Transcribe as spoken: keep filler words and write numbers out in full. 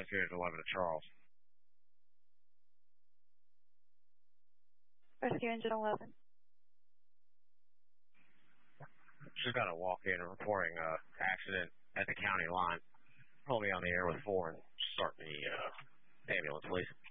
Rescue eleven to Charles. Rescue Engine eleven. Just got a walk-in reporting uh accident at the county line. Hold me on the air with four and start the uh, ambulance, please.